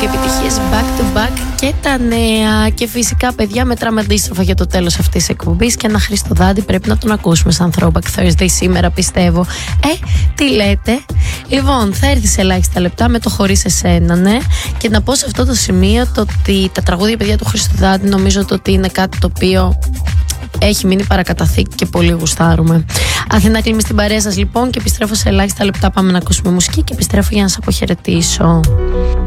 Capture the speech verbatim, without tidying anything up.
ότι επιτυχίες back to back και τα νέα. Και φυσικά, παιδιά, μετράμε αντίστροφα για το τέλος αυτής της εκπομπής. Και ένα Χριστοδάντη πρέπει να τον ακούσουμε σαν Throwback Thursday σήμερα, πιστεύω. Ε, τι λέτε? Λοιπόν, θα έρθει σε ελάχιστα λεπτά με το Χωρίς Εσένα, ναι. Και να πω σε αυτό το σημείο το ότι τα τραγούδια, παιδιά, του Χριστοδάντη νομίζω το ότι είναι κάτι το οποίο έχει μείνει παρακαταθήκη και πολύ γουστάρουμε. Αθηνά Κλίμη στην παρέα σας λοιπόν, και επιστρέφω σε ελάχιστα λεπτά. Πάμε να ακούσουμε μουσική και επιστρέφω για να σας αποχαιρετήσω.